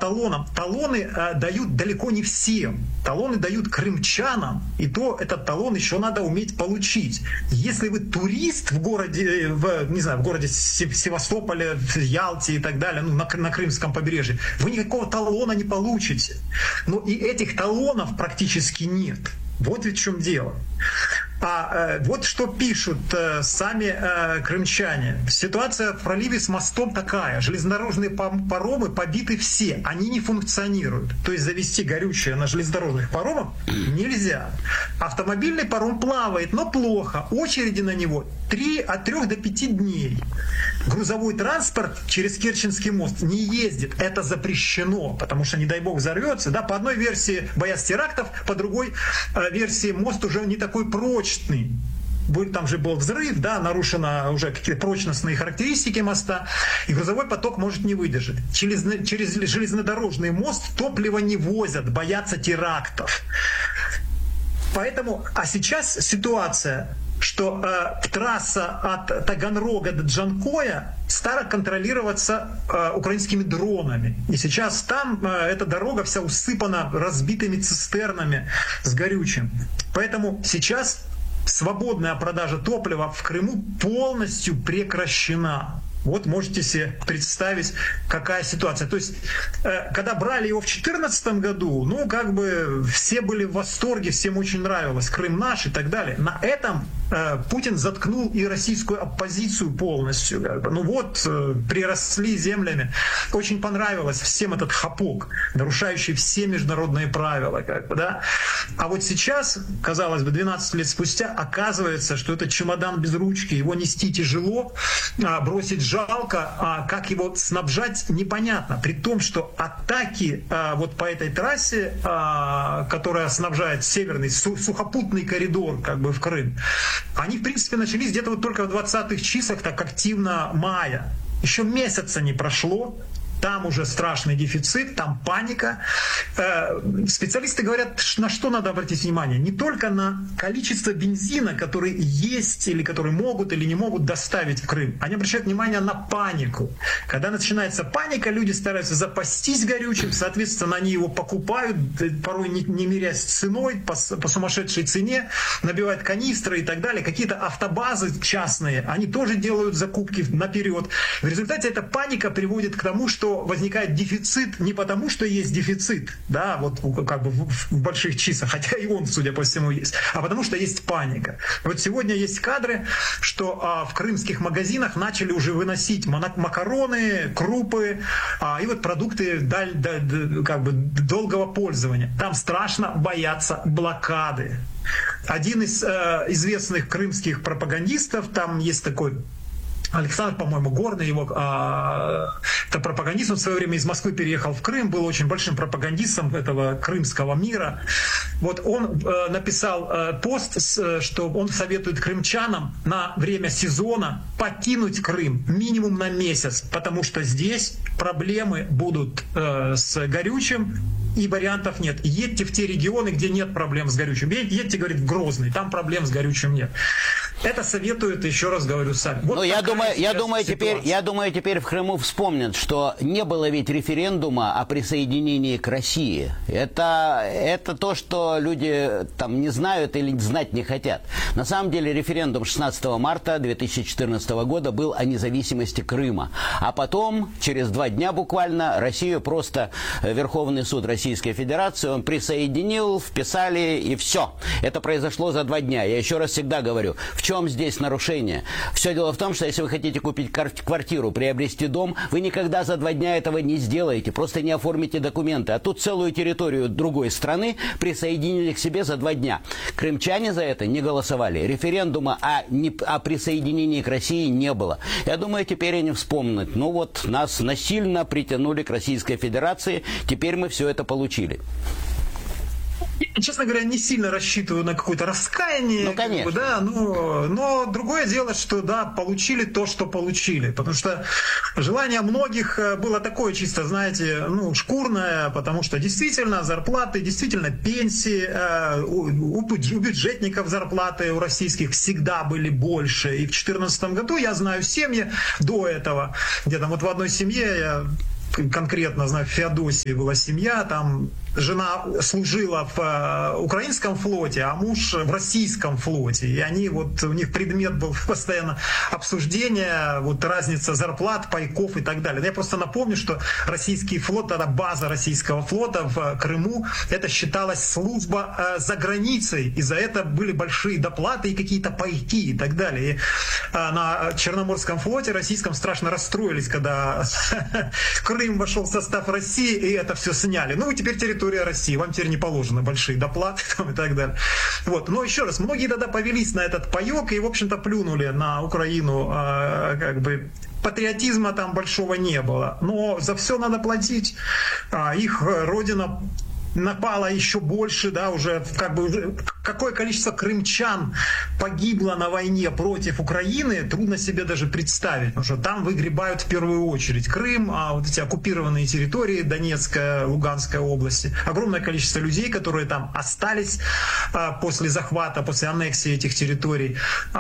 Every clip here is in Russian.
талонам. Талоны дают далеко не всем. Талоны дают крымчанам, и то этот талон еще надо уметь получить. Если вы турист в городе, в городе Севастополе, в Ялте и так далее, на Крымском побережье, вы никакого талона не получите. Но и этих талонов практически нет. Вот ведь в чем дело. А вот что пишут сами крымчане. Ситуация в проливе с мостом такая. Железнодорожные паромы побиты все. Они не функционируют. То есть завести горючее на железнодорожных паромах нельзя. Автомобильный паром плавает, но плохо. Очереди на него от 3 до 5 дней. Грузовой транспорт через Керченский мост не ездит. Это запрещено, потому что, не дай бог, взорвется. Да? По одной версии боятся терактов, по другой версии мост уже не такой прочный. Там же был взрыв, да, нарушены уже какие-то прочностные характеристики моста, и грузовой поток может не выдержать. Через железнодорожный мост топливо не возят, боятся терактов. Поэтому, а сейчас ситуация, что трасса от Таганрога до Джанкоя стала контролироваться украинскими дронами. И сейчас там эта дорога вся усыпана разбитыми цистернами с горючим. Поэтому сейчас свободная продажа топлива в Крыму полностью прекращена. Вот можете себе представить, какая ситуация. То есть, когда брали его в 2014 году, все были в восторге, всем очень нравилось, Крым наш и так далее. На этом Путин заткнул и российскую оппозицию полностью. Приросли землями. Очень понравилось всем этот хапок, нарушающий все международные правила. Да? А вот сейчас, казалось бы, 12 лет спустя, оказывается, что это чемодан без ручки, его нести тяжело, бросить жалко, а как его снабжать непонятно. При том, что атаки по этой трассе, которая снабжает северный сухопутный коридор в Крым, они в принципе начались где-то только в 20-х числах, так активно мая. Еще месяца не прошло. Там уже страшный дефицит, там паника. Специалисты говорят, на что надо обратить внимание. Не только на количество бензина, который есть или который могут или не могут доставить в Крым. Они обращают внимание на панику. Когда начинается паника, люди стараются запастись горючим, соответственно, они его покупают, порой не мирясь с ценой, по сумасшедшей цене, набивают канистры и так далее. Какие-то автобазы частные, они тоже делают закупки наперед. В результате эта паника приводит к тому, что возникает дефицит не потому, что есть дефицит, да, в больших числах, хотя и он, судя по всему, есть, а потому что есть паника. Вот сегодня есть кадры, что в крымских магазинах начали уже выносить макароны, крупы и продукты долгого пользования. Там страшно боятся блокады. Один из известных крымских пропагандистов, там есть такой Александр, по-моему, Горный, это пропагандист, он в свое время из Москвы переехал в Крым, был очень большим пропагандистом этого крымского мира. Вот он написал пост, что он советует крымчанам на время сезона покинуть Крым минимум на месяц, потому что здесь проблемы будут с горючим, и вариантов нет. Едьте в те регионы, где нет проблем с горючим. Едьте, говорит, в Грозный, там проблем с горючим нет. Это советуют, еще раз говорю, сами. Вот я думаю, теперь в Крыму вспомнят, что не было ведь референдума о присоединении к России. Это то, что люди там не знают или знать не хотят. На самом деле референдум 16 марта 2014 года был о независимости Крыма. А потом, через 2 дня буквально, Россию просто Верховный суд Российской Федерации, он присоединил, вписали и все. Это произошло за 2 дня. Я еще раз всегда говорю, в чем здесь нарушение? Все дело в том, что если вы хотите купить квартиру, приобрести дом, вы никогда за 2 дня этого не сделаете, просто не оформите документы. А тут целую территорию другой страны присоединили к себе за 2 дня. Крымчане за это не голосовали. Референдума о присоединении к России не было. Я думаю, теперь они вспомнят. Нас насильно притянули к Российской Федерации, теперь мы все это получили. Честно говоря, не сильно рассчитываю на какое-то раскаяние. Конечно. Но другое дело, что получили то, что получили. Потому что желание многих было такое чисто, знаете, шкурное, потому что действительно зарплаты, действительно пенсии, у бюджетников зарплаты у российских всегда были больше. И в 2014 году, я знаю семьи до этого, где в одной семье, я конкретно, знаю, в Феодосии была семья, там жена служила в украинском флоте, а муж в российском флоте. И они вот, у них предмет был постоянно обсуждения, вот разница зарплат, пайков и так далее. Я просто напомню, что российский флот, тогда база российского флота в Крыму, это считалась служба за границей. И за это были большие доплаты и какие-то пайки и так далее. И на Черноморском флоте российском страшно расстроились, когда Крым вошел в состав России, и это все сняли. Ну, теперь территория России, вам теперь не положены большие доплаты там, и так далее. Вот. Но еще раз, многие тогда повелись на этот паёк и, в общем-то, плюнули на Украину, как бы патриотизма там большого не было. Но за все надо платить. Их родина напало еще больше, да, уже как бы какое количество крымчан погибло на войне против Украины, трудно себе даже представить, потому что там выгребают в первую очередь Крым, а вот эти оккупированные территории Донецкая, Луганская области, огромное количество людей, которые там остались после захвата, после аннексии этих территорий,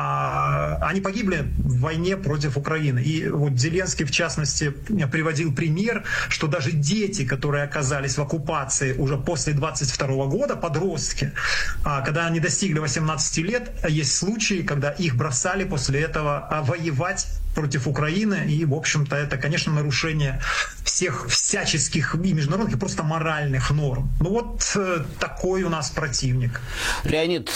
они погибли в войне против Украины. И вот Зеленский, в частности, приводил пример, что даже дети, которые оказались в оккупации уже после 22 года, подростки, когда они достигли 18 лет, есть случаи, когда их бросали после этого воевать против Украины, и, в общем-то, это, конечно, нарушение всех всяческих и международных, и просто моральных норм. Ну вот такой у нас противник. Леонид,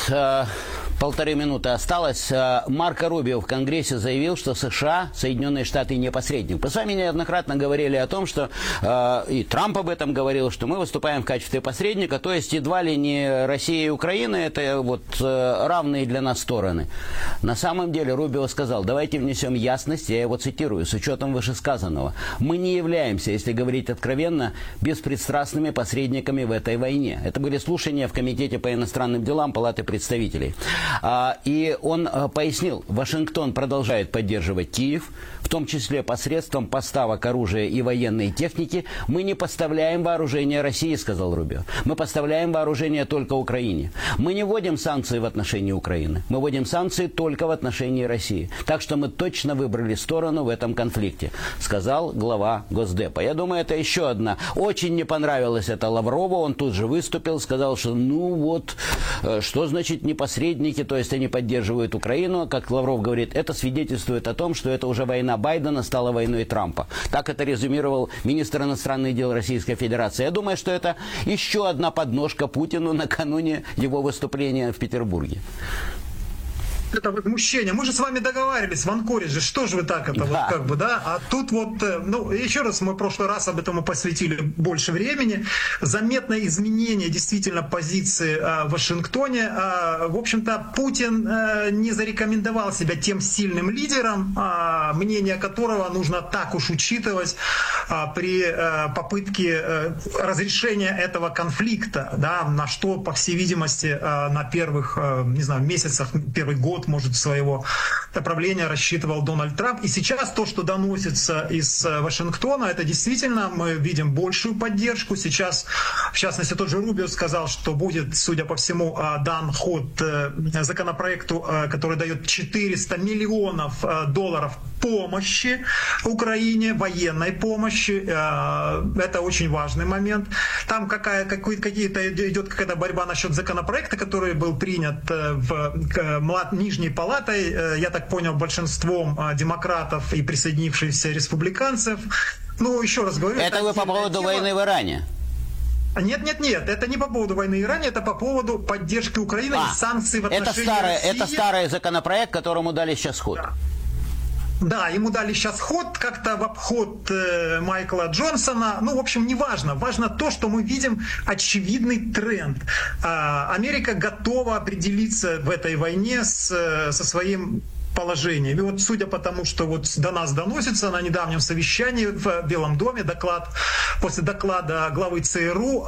1,5 минуты осталось. Марко Рубио в Конгрессе заявил, что США, Соединенные Штаты, не посредник. Мы с вами неоднократно говорили о том, что и Трамп об этом говорил, что мы выступаем в качестве посредника, то есть едва ли не Россия и Украина, это вот равные для нас стороны. На самом деле Рубио сказал, давайте внесем ясность, я его цитирую, с учетом вышесказанного. Мы не являемся, если говорить откровенно, беспристрастными посредниками в этой войне. Это были слушания в Комитете по иностранным делам Палаты представителей. И он пояснил, Вашингтон продолжает поддерживать Киев, в том числе посредством поставок оружия и военной техники. Мы не поставляем вооружение России, сказал Рубио. Мы поставляем вооружение только Украине. Мы не вводим санкции в отношении Украины. Мы вводим санкции только в отношении России. Так что мы точно выбрали сторону в этом конфликте, сказал глава Госдепа. Я думаю, это еще одна. Очень не понравилось это Лаврову. Он тут же выступил, сказал, что ну вот, что значит не посредники, то есть они поддерживают Украину. Как Лавров говорит, это свидетельствует о том, что это уже война Байдена стала войной Трампа. Так это резюмировал министр иностранных дел Российской Федерации. Я думаю, что это еще одна подножка Путину накануне его выступления в Петербурге. Это возмущение. Мы же с вами договаривались в Анкоридже, что же вы так это, да. Вот как бы, да? А тут вот, ну, еще раз, мы в прошлый раз об этом посвятили больше времени. Заметное изменение действительно позиции в Вашингтоне. В общем-то, Путин не зарекомендовал себя тем сильным лидером, мнение которого нужно так уж учитывать при попытке разрешения этого конфликта, да, на что, по всей видимости, на первых, не знаю, месяцах, первый год, может, своего правления рассчитывал Дональд Трамп. И сейчас то, что доносится из Вашингтона, это действительно мы видим большую поддержку. Сейчас, в частности, тот же Рубио сказал, что будет, судя по всему, дан ход законопроекту, который дает 400 миллионов долларов помощи Украине, военной помощи. Это очень важный момент. Там идет какая-то борьба насчет законопроекта, который был принят в Нижней палатой, я так понял, большинством демократов и присоединившихся республиканцев. Ну, еще раз говорю... Это вы по поводу войны в Иране? Нет, это не по поводу войны в Иране, это по поводу поддержки Украины и санкций в отношении России. Это старый законопроект, которому дали сейчас ход. Да. Да, ему дали сейчас ход, как-то в обход Майкла Джонсона. Ну, в общем, не важно. Важно то, что мы видим очевидный тренд. Америка готова определиться в этой войне со своим положением. И вот судя по тому, что вот до нас доносится на недавнем совещании в Белом доме доклад, после доклада главы ЦРУ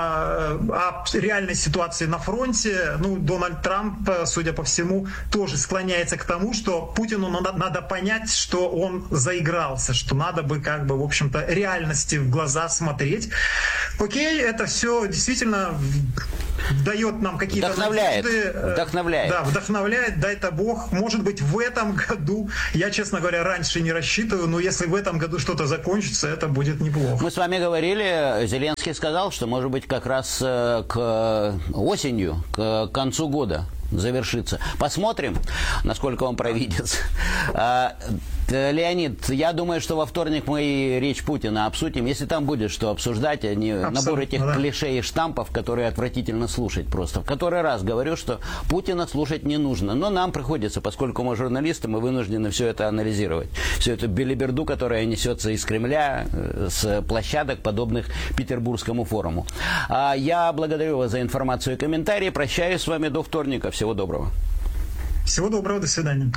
о реальной ситуации на фронте, ну, Дональд Трамп, судя по всему, тоже склоняется к тому, что Путину надо понять, что он заигрался, что надо бы, как бы, в общем-то, реальности в глаза смотреть. Окей, это все действительно дает нам какие-то надежды. Вдохновляет. Да, вдохновляет, дай-то Бог. Может быть, в этом году, я, честно говоря, раньше не рассчитываю, но если в этом году что-то закончится, это будет неплохо. Мы с вами говорили, Зеленский сказал, что, может быть, как раз к осенью, к концу года завершится. Посмотрим, насколько он провидец. Леонид, я думаю, что во вторник мы и речь Путина обсудим. Если там будет что обсуждать, а не набор этих клише и штампов, которые отвратительно слушать просто. В который раз говорю, что Путина слушать не нужно. Но нам приходится, поскольку мы журналисты, мы вынуждены все это анализировать. Всю эту белиберду, которая несется из Кремля, с площадок, подобных Петербургскому форуму. Я благодарю вас за информацию и комментарии. Прощаюсь с вами до вторника. Всего доброго. Всего доброго, до свидания.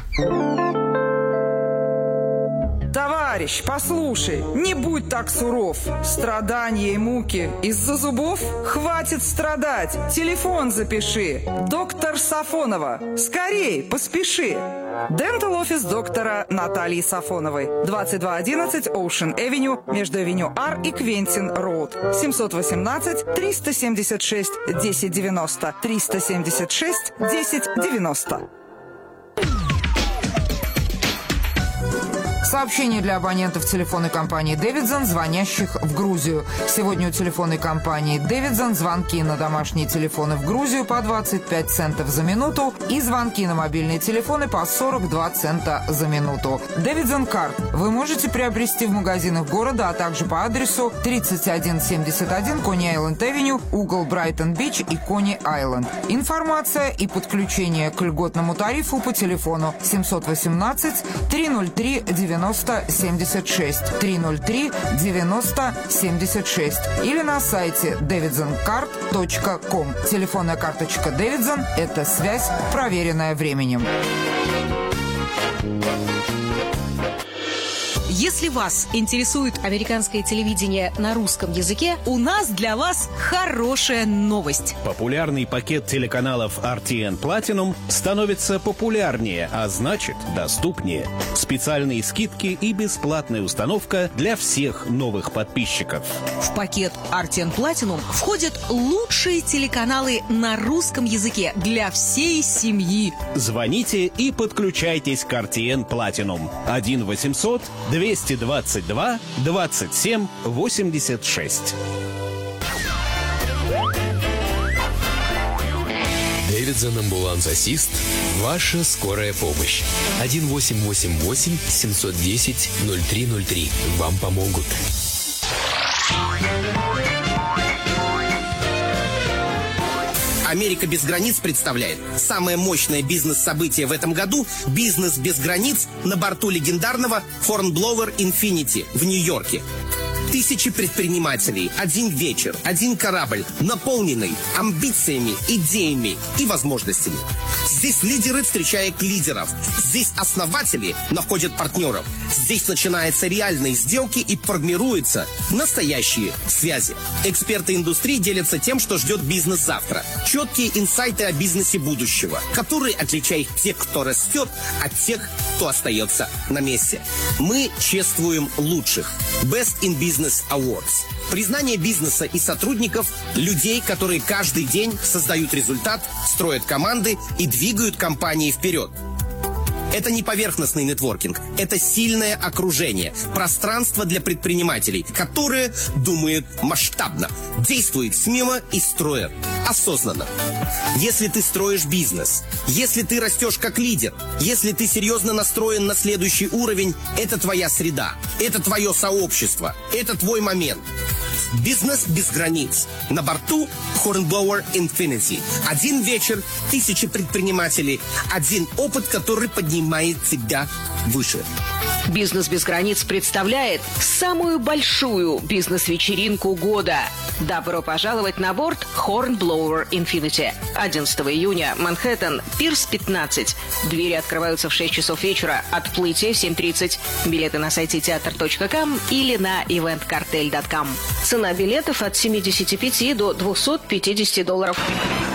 Товарищ, послушай, не будь так суров. Страдания и муки из-за зубов? Хватит страдать. Телефон запиши. Доктор Сафонова. Скорей, поспеши. Дентал офис доктора Натальи Сафоновой. 2211 Ocean Avenue между Авеню Ар и Квентин Роуд. 718-376-1090. 376-1090. Сообщение для абонентов телефонной компании «Дэвидсон», звонящих в Грузию. Сегодня у телефонной компании «Дэвидсон» звонки на домашние телефоны в Грузию по 25 центов за минуту и звонки на мобильные телефоны по 42 цента за минуту. «Дэвидсон Карт» вы можете приобрести в магазинах города, а также по адресу 3171 Кони-Айленд-Авеню, угол Брайтон-Бич и Кони-Айленд. Информация и подключение к льготному тарифу по телефону 718-303-9076 303-90-76 или на сайте davidsoncard.com. Телефонная карточка Davidson – это связь, проверенная временем. Если вас интересует американское телевидение на русском языке, у нас для вас хорошая новость. Популярный пакет телеканалов RTN Platinum становится популярнее, а значит доступнее. Специальные скидки и бесплатная установка для всех новых подписчиков. В пакет RTN Platinum входят лучшие телеканалы на русском языке для всей семьи. Звоните и подключайтесь к RTN Platinum. 1-800-222-27-86. Дэвидсон Амбуланс-Ассист. Ваша скорая помощь. 1-888-710-0303. Вам помогут. «Америка без границ» представляет самое мощное бизнес-событие в этом году – «Бизнес без границ» на борту легендарного Hornblower Infinity в Нью-Йорке. Тысячи предпринимателей, один вечер, один корабль, наполненный амбициями, идеями и возможностями. Здесь лидеры встречают лидеров. Здесь основатели находят партнеров. Здесь начинаются реальные сделки и формируются настоящие связи. Эксперты индустрии делятся тем, что ждет бизнес завтра. Четкие инсайты о бизнесе будущего, которые отличают тех, кто растет, от тех, кто остается на месте. Мы чествуем лучших. Best in Business Awards. Признание бизнеса и сотрудников, людей, которые каждый день создают результат, строят команды и двигают компании вперед. Это не поверхностный нетворкинг, это сильное окружение, пространство для предпринимателей, которые думают масштабно, действуют смело и строят осознанно. Если ты строишь бизнес, если ты растешь как лидер, если ты серьезно настроен на следующий уровень, это твоя среда, это твое сообщество, это твой момент. Бизнес без границ. На борту Hornblower Infinity. Один вечер, тысячи предпринимателей, один опыт, который поднимает тебя выше. «Бизнес без границ» представляет самую большую бизнес-вечеринку года. Добро пожаловать на борт Hornblower Infinity. 11 июня, Манхэттен, Пирс 15. Двери открываются в 6 часов вечера, отплытие в 7:30. Билеты на сайте театр.ком или на eventcartel.com. Цена билетов от $75 до $250.